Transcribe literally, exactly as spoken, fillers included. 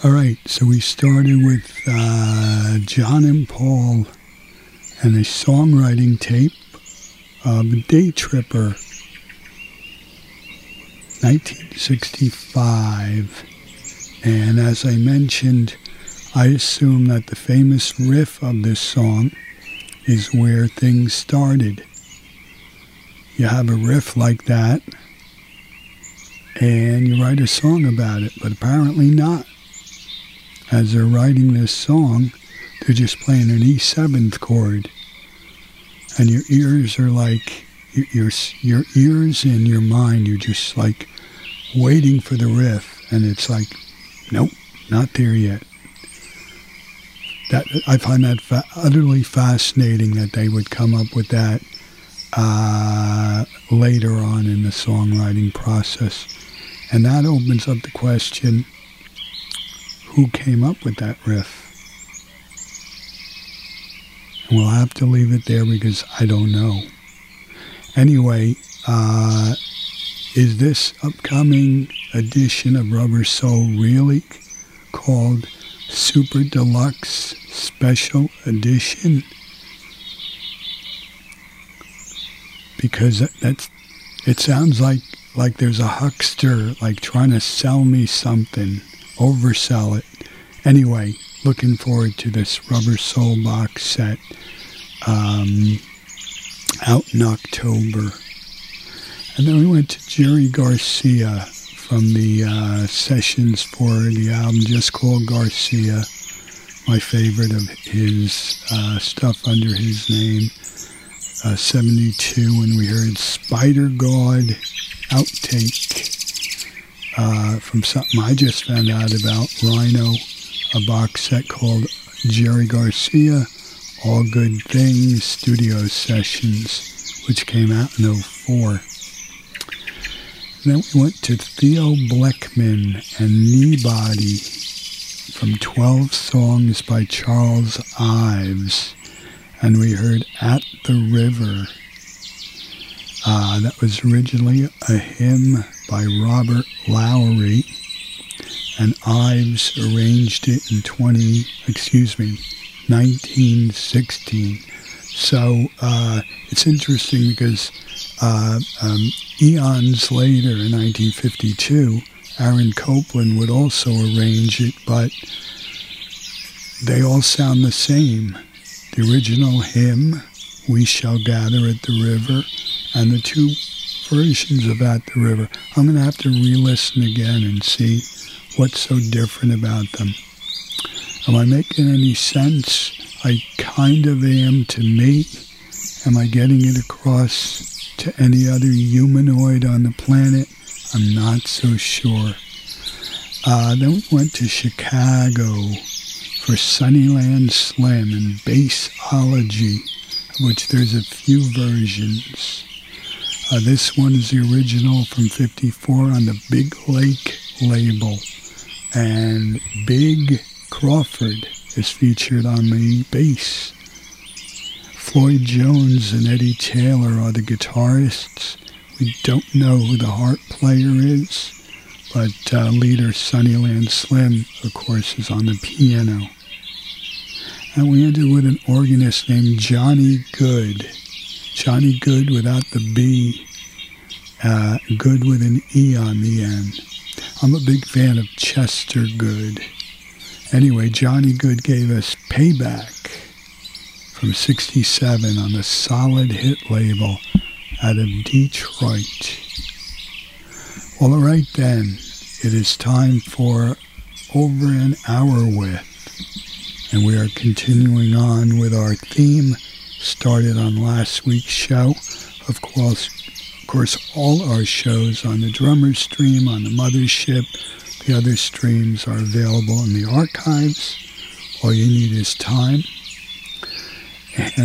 All right, so we started with uh, John and Paul and a songwriting tape of Day Tripper, nineteen sixty-five. And as I mentioned, I assume that the famous riff of this song is where things started. You have a riff like that, and you write a song about it, but apparently not. As they're writing this song, they're just playing an E seventh chord, and your ears are like, your, your ears and your mind, you're just like waiting for the riff, and it's like, nope, not there yet. That I find that fa- utterly fascinating that they would come up with that uh, later on in the songwriting process. And that opens up the question, who came up with that riff? And we'll have to leave it there because I don't know. Anyway, uh, is this upcoming edition of Rubber Soul really called Super Deluxe Special Edition? Because that, that's, it sounds like, like there's a huckster like trying to sell me something, oversell it. Anyway, looking forward to this Rubber Soul box set um, out in October. And then we went to Jerry Garcia from the uh, sessions for the album just called Garcia, my favorite of his uh, stuff under his name, uh, seventy-two, when we heard Spider God outtake uh, from something I just found out about, Rhino, a box set called Jerry Garcia, All Good Things Studio Sessions, which came out in oh four. Then we went to Theo Bleckman and Kneebody from twelve Songs by Charles Ives. And we heard At the River. Uh, that was originally a hymn by Robert Lowry. And Ives arranged it in twenty, excuse me, nineteen sixteen. So uh, it's interesting because uh, um, eons later, in nineteen fifty-two, Aaron Copland would also arrange it, but they all sound the same. The original hymn, We Shall Gather at the River, and the two versions of At the River. I'm going to have to re-listen again and see what's so different about them. Am I making any sense? I kind of am to me. Am I getting it across to any other humanoid on the planet? I'm not so sure. Uh, then we went to Chicago for Sunnyland Slim and Bassology, of which there's a few versions. Uh, this one is the original from fifty-four on the Big Lake label. And Big Crawford is featured on the bass. Floyd Jones and Eddie Taylor are the guitarists. We don't know who the harp player is, but uh, leader Sunnyland Slim, of course, is on the piano. And we ended with an organist named Johnny Good. Johnny Good without the B, uh, Good with an E on the end. I'm a big fan of Chester Good. Anyway, Johnny Good gave us Payback from sixty-seven on the Solid Hit label out of Detroit. Well, all right then, it is time for Over an Hour With, and we are continuing on with our theme started on last week's show. Of course, of course, all our shows on the Drummer Stream, on the Mothership. The other streams are available in the archives. All you need is time. And